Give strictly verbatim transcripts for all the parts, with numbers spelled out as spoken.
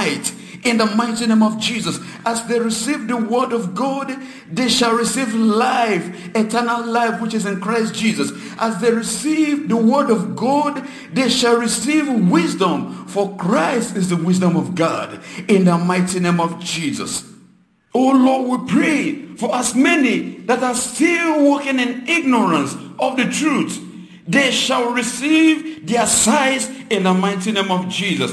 light in the mighty name of Jesus. As they receive the word of God, they shall receive life, eternal life, which is in Christ Jesus. As they receive the word of God, they shall receive wisdom, for Christ is the wisdom of God, in the mighty name of Jesus. Oh Lord, we pray for as many that are still walking in ignorance of the truth, they shall receive their sight in the mighty name of Jesus.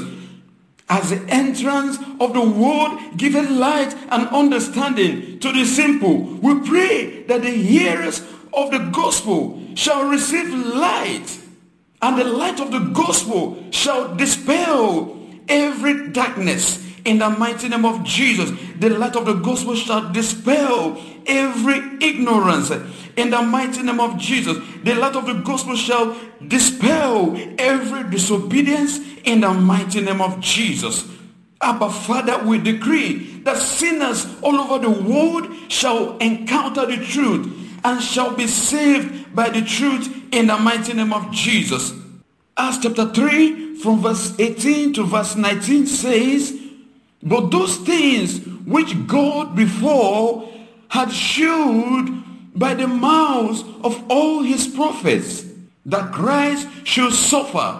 As the entrance of the word giveth light and understanding to the simple, we pray that the hearers of the gospel shall receive light, and the light of the gospel shall dispel every darkness. In the mighty name of Jesus, the light of the gospel shall dispel every ignorance. In the mighty name of Jesus, the light of the gospel shall dispel every disobedience. In the mighty name of Jesus. Abba Father, we decree that sinners all over the world shall encounter the truth and shall be saved by the truth in the mighty name of Jesus. Acts chapter three from verse eighteen to verse nineteen says, but those things which God before had shewed by the mouths of all his prophets, that Christ should suffer,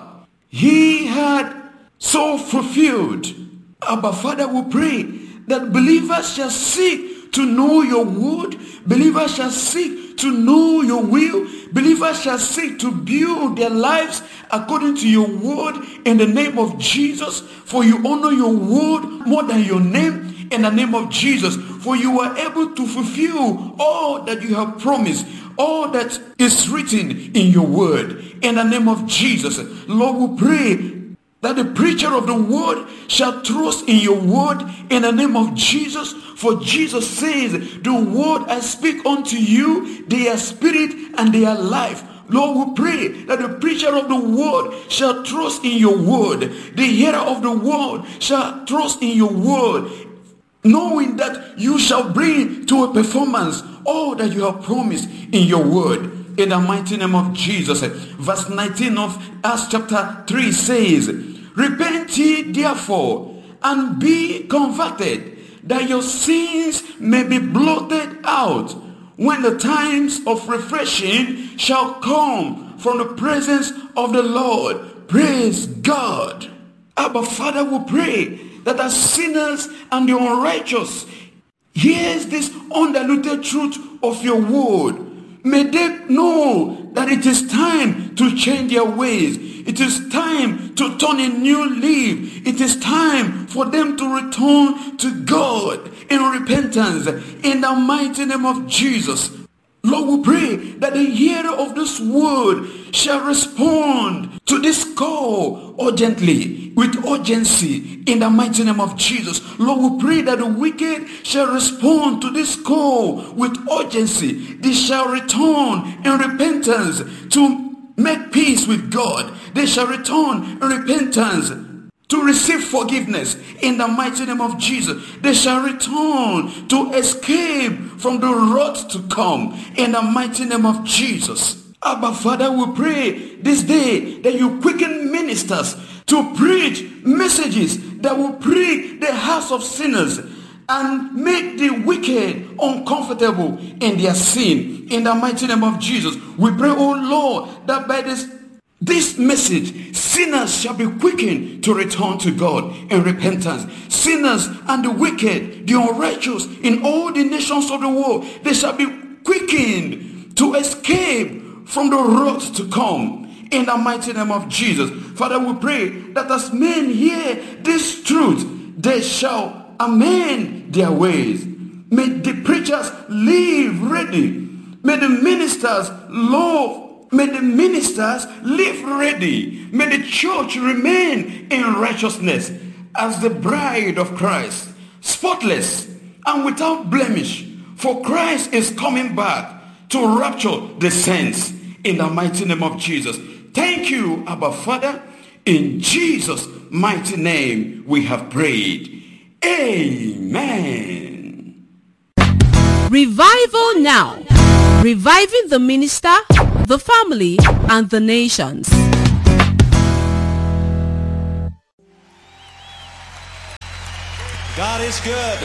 he had so fulfilled. Abba Father, we pray that believers shall seek to know your word, believers shall seek to know your will, believers shall seek to build their lives according to your word in the name of Jesus. For you honor your word more than your name in the name of Jesus. For you are able to fulfill all that you have promised, all that is written in your word in the name of Jesus. Lord, we pray that the preacher of the word shall trust in your word in the name of Jesus. For Jesus says, the word I speak unto you, they are spirit and they are life. Lord, we pray that the preacher of the word shall trust in your word. The hearer of the word shall trust in your word, knowing that you shall bring to a performance all that you have promised in your word. In the mighty name of Jesus. Verse nineteen of Acts chapter three says, repent ye therefore and be converted, that your sins may be blotted out, when the times of refreshing shall come from the presence of the Lord. Praise God. Abba Father, we pray that as sinners and the unrighteous hears this undiluted truth of your word, may they know that it is time to change their ways. It is time to turn a new leaf. It is time for them to return to God in repentance in the mighty name of Jesus. Lord, we pray that the hearer of this word shall respond to this call urgently, with urgency, in the mighty name of Jesus. Lord, we pray that the wicked shall respond to this call with urgency. They shall return in repentance to make peace with God. They shall return in repentance to receive forgiveness in the mighty name of Jesus. They shall return to escape from the wrath to come in the mighty name of Jesus. Abba Father, we pray this day that you quicken ministers to preach messages that will prick the hearts of sinners and make the wicked uncomfortable in their sin. In the mighty name of Jesus, we pray, oh Lord, that by this This message, sinners shall be quickened to return to God in repentance. Sinners and the wicked, the unrighteous in all the nations of the world, they shall be quickened to escape from the wrath to come in the mighty name of Jesus. Father, we pray that as men hear this truth, they shall amend their ways. May the preachers live ready. May the ministers love May the ministers live ready. May the church remain in righteousness as the bride of Christ, spotless and without blemish. For Christ is coming back to rapture the saints in the mighty name of Jesus. Thank you, Abba Father. In Jesus' mighty name we have prayed. Amen. Revival now. Reviving the minister, the family, and the nations. God is good.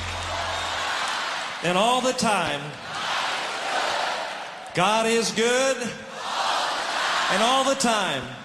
And all the time. God is good. And all the time.